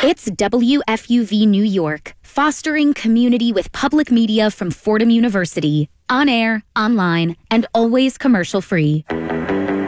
It's WFUV New York, fostering community with public media from Fordham University. On air, online, and always commercial free.